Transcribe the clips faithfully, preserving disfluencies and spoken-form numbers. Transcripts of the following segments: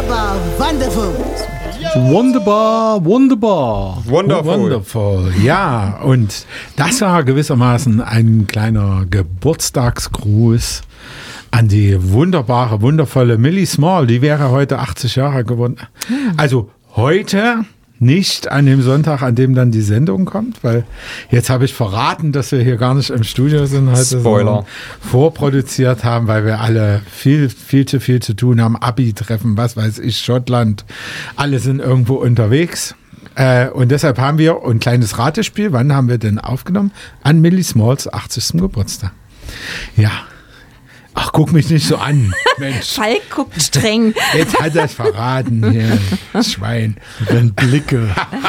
Wunderbar, wonderful. Wunderbar, wunderbar. Wonderful. Wonderful. Ja, und das war gewissermaßen ein kleiner Geburtstagsgruß an die wunderbare, wundervolle Millie Small. Die wäre heute achtzig Jahre geworden. Also heute nicht an dem Sonntag, an dem dann die Sendung kommt, weil jetzt habe ich verraten, dass wir hier gar nicht im Studio sind heute, Spoiler. vorproduziert haben, weil wir alle viel, viel zu viel zu tun haben. Abi-Treffen, was weiß ich, Schottland, alle sind irgendwo unterwegs. Äh, und deshalb haben wir ein kleines Ratespiel. Wann haben wir denn aufgenommen? An Millie Smalls achtzigsten Geburtstag. Ja. Ach, guck mich nicht so an, Mensch. Falk guckt streng. Jetzt hat er es verraten, hier, Schwein. Wenn Blicke.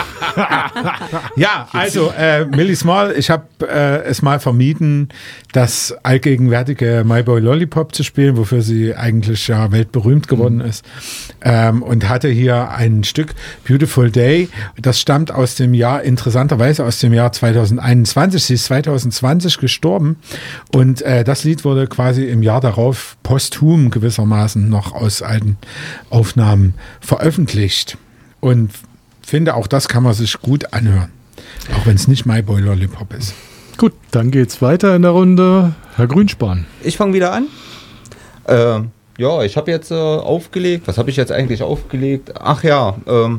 Ja, also äh, Millie Small, ich habe äh, es mal vermieden, das allgegenwärtige My Boy Lollipop zu spielen, wofür sie eigentlich ja weltberühmt geworden mhm. ist. Ähm, und hatte hier ein Stück Beautiful Day. Das stammt aus dem Jahr, interessanterweise aus dem Jahr zwanzig einundzwanzig. Sie ist zwanzig zwanzig gestorben. Und äh, das Lied wurde quasi im Jahr darauf posthum gewissermaßen noch aus alten Aufnahmen veröffentlicht. Und finde, auch das kann man sich gut anhören. Auch wenn es nicht My Boy Lollipop ist. Gut, dann geht's weiter in der Runde. Herr Grünspan. Ich fange wieder an. Äh, ja, ich habe jetzt äh, aufgelegt. Was habe ich jetzt eigentlich aufgelegt? Ach ja. Ähm,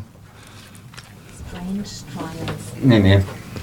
nee, nee.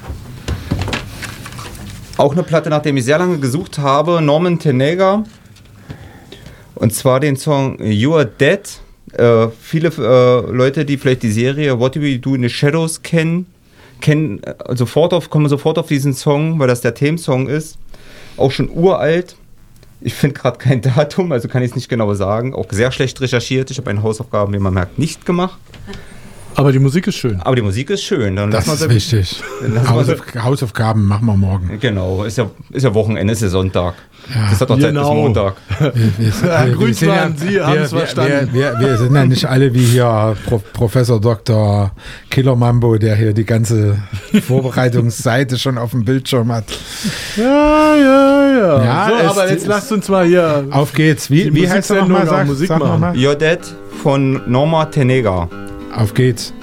Auch eine Platte, nachdem ich sehr lange gesucht habe. Norman Tenega. Und zwar den Song You're Dead. Äh, viele äh, Leute, die vielleicht die Serie What Do We Do in the Shadows kennen, kennen äh, sofort auf, kommen sofort auf diesen Song, weil das der Themensong ist. Auch schon uralt. Ich finde gerade kein Datum, also kann ich es nicht genau sagen. Auch sehr schlecht recherchiert. Ich habe eine Hausaufgaben, wie man merkt, nicht gemacht. Aber die Musik ist schön. Aber die Musik ist schön. Dann das ist so, wichtig. Hausauf Hausaufgaben machen wir morgen. Genau, ist ja, ist ja Wochenende, ist ja Sonntag. Ja, das hat doch Zeit bis Montag. Wir, wir, Herr wir, wir, Grünspan, Sie haben es verstanden. Wir, wir, wir sind ja nicht alle wie hier Pro, Professor Doktor Killer Mambo, der hier die ganze Vorbereitungsseite schon auf dem Bildschirm hat. Ja, ja, ja. ja so, es, aber jetzt lasst uns mal hier. Auf geht's. Wie, wie heißt der nochmal? Sag, Musik sag machen. Noch mal. You're Dead von Norma Tenega. Auf geht's.